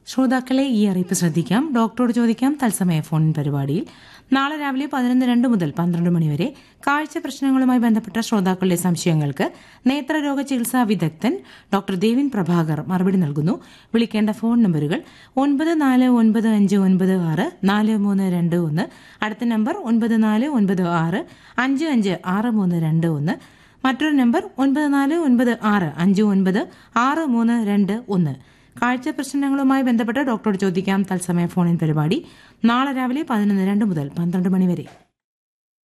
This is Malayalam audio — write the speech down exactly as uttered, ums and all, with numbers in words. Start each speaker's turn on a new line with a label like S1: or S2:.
S1: ശ്രോതാക്കളെ ഈ അറിയിപ്പ് ശ്രദ്ധിക്കാം. ഡോക്ടറോട് ചോദിക്കാം തത്സമയ ഫോൺ പരിപാടിയിൽ നാളെ രാവിലെ പതിനൊന്ന് രണ്ട് മുതൽ പന്ത്രണ്ട് മണിവരെ കാഴ്ച പ്രശ്നങ്ങളുമായി ബന്ധപ്പെട്ട ശ്രോതാക്കളുടെ സംശയങ്ങൾക്ക് നേത്രരോഗ ചികിത്സാ വിദഗ്ധൻ ഡോക്ടർ ദേവിൻ പ്രഭാകർ മറുപടി നൽകുന്നു. വിളിക്കേണ്ട ഫോൺ നമ്പറുകൾ ഒൻപത് നാല് ഒൻപത് അഞ്ച് ഒൻപത് ആറ് നാല് മൂന്ന് രണ്ട് ഒന്ന്, അടുത്ത നമ്പർ ഒൻപത് നാല് ഒൻപത് ആറ് അഞ്ച് അഞ്ച് ആറ് മൂന്ന് രണ്ട് ഒന്ന്, മറ്റൊരു നമ്പർ ഒൻപത് നാല് ഒൻപത് ആറ് അഞ്ച് ഒൻപത് ആറ് മൂന്ന് രണ്ട് ഒന്ന്. കാഴ്ച പ്രശ്നങ്ങളുമായി ബന്ധപ്പെട്ട് ഡോക്ടറോട് ചോദിക്കാം തത്സമയ ഫോണിൻ പരിപാടി നാളെ രാവിലെ പതിനൊന്ന് രണ്ട് മുതൽ പന്ത്രണ്ട് മണിവരെ.